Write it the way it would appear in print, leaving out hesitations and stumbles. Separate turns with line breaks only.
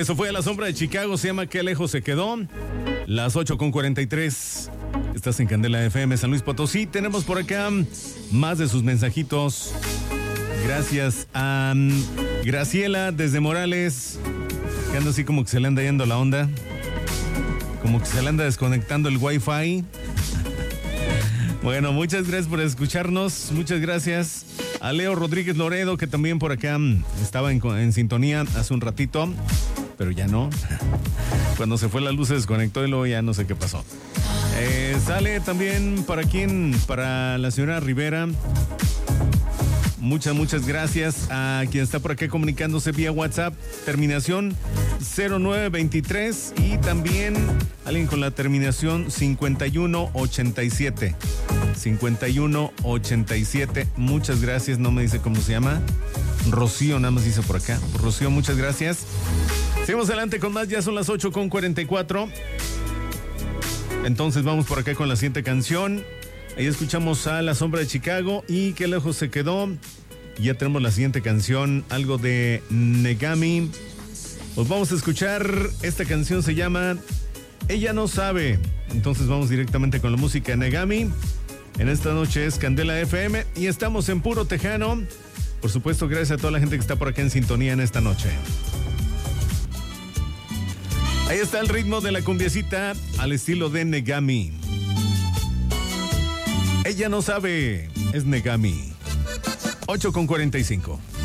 Esto fue A la Sombra de Chicago, se llama Qué lejos se quedó. Las 8:43. Estás en Candela FM, San Luis Potosí. Tenemos por acá más de sus mensajitos. Gracias a Graciela desde Morales, que anda así como que se le anda yendo la onda. Como que se le anda desconectando el Wi-Fi. Bueno, muchas gracias por escucharnos. Muchas gracias a Leo Rodríguez Loredo, que también por acá estaba en sintonía hace un ratito, pero ya no. Cuando se fue la luz se desconectó y luego ya no sé qué pasó. Sale también para la señora Rivera. Muchas gracias a quien está por acá comunicándose vía WhatsApp, terminación 0923, y también alguien con la terminación 5187. 5187, muchas gracias, no me dice cómo se llama. Rocío nada más dice por acá. Rocío, muchas gracias. Seguimos adelante con más, ya son las 8:44. Entonces vamos por acá con la siguiente canción. Ahí escuchamos a La Sombra de Chicago y Qué lejos se quedó. Ya tenemos la siguiente canción, algo de Negami. Pues vamos a escuchar, esta canción se llama Ella no sabe. Entonces vamos directamente con la música de Negami. En esta noche es Candela FM y estamos en puro tejano. Por supuesto, gracias a toda la gente que está por acá en sintonía en esta noche. Ahí está el ritmo de la cumbiecita al estilo de Negami. Ella no sabe, es Negami. 8:45.